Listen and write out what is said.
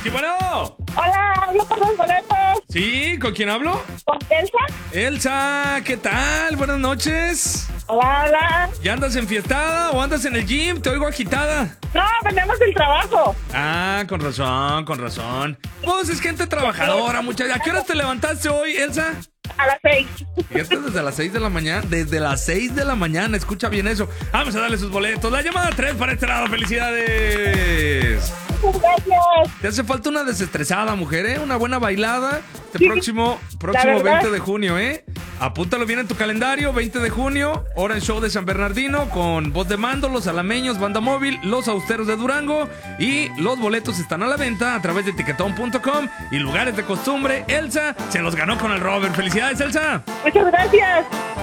¡Sí, bueno! Hola, hablo por los boletos. ¿Sí? ¿Con quién hablo? ¿Con Elsa? Elsa, ¿qué tal? Buenas noches. Hola, hola. ¿Ya andas enfiestada o andas en el gym? Te oigo agitada. No, venimos del trabajo. Ah, con razón, con razón. Pues es gente trabajadora, muchacha. ¿A qué horas te levantaste hoy, Elsa? A las 6. Fíjate, desde las 6 de la mañana. Desde las 6 de la mañana, escucha bien eso. Vamos a darle sus boletos. La llamada 3 para este lado. ¡Felicidades! Muchas gracias. Te hace falta una desestresada, mujer, ¿eh? Una buena bailada. Este Sí, próximo la verdad. 20 de junio, ¿eh? Apúntalo bien en tu calendario. 20 de junio, hora en show de San Bernardino con Voz de Mando, Los Alameños, Banda Móvil, Los Austeros de Durango. Y los boletos están a la venta a través de Tiquetón.com y lugares de costumbre. Elsa se los ganó con el Robert. ¡Felicidades, Elsa! Muchas gracias.